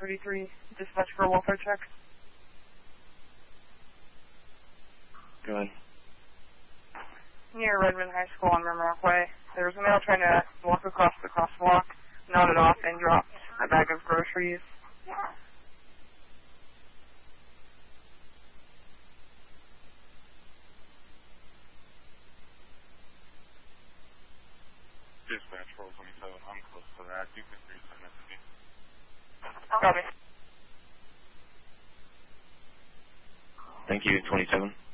33, dispatch for a welfare check. Go ahead. Near Redmond High School on Rimrock Way. There was a male trying to walk across the crosswalk, nodded off, and dropped a bag of groceries. Dispatch 427, I'm close to that. You can resend it to me. Copy. Thank you, 27.